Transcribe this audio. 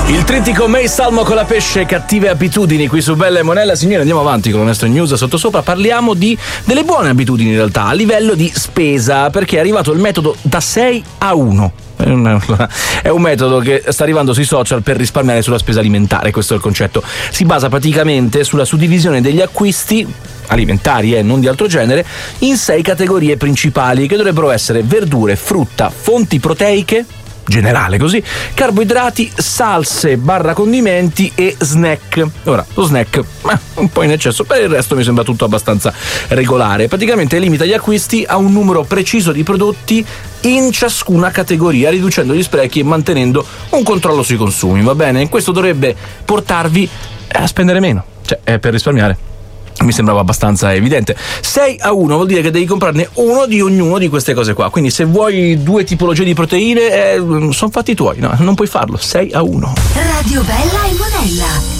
Il trittico May Salmo con la pesce, cattive abitudini qui su Bella e Monella. Signori, andiamo avanti con le nostre news sottosopra. Parliamo delle buone abitudini in realtà a livello di spesa, perché è arrivato il metodo da 6 a 1. È un metodo che sta arrivando sui social per risparmiare sulla spesa alimentare. Questo è il concetto. Si basa praticamente sulla suddivisione degli acquisti alimentari e non di altro genere in 6 categorie principali, che dovrebbero essere verdure, frutta, fonti proteiche generale così, carboidrati, salse / condimenti e snack. Ora, lo snack un po' in eccesso, per il resto mi sembra tutto abbastanza regolare. Praticamente limita gli acquisti a un numero preciso di prodotti in ciascuna categoria, riducendo gli sprechi e mantenendo un controllo sui consumi, va bene? Questo dovrebbe portarvi a spendere meno, cioè per risparmiare. Mi sembrava abbastanza evidente. 6 a 1 vuol dire che devi comprarne uno di ognuno di queste cose qua. Quindi se vuoi 2 tipologie di proteine, sono fatti tuoi, no? Non puoi farlo. 6 a 1. Radio Bella e Monella.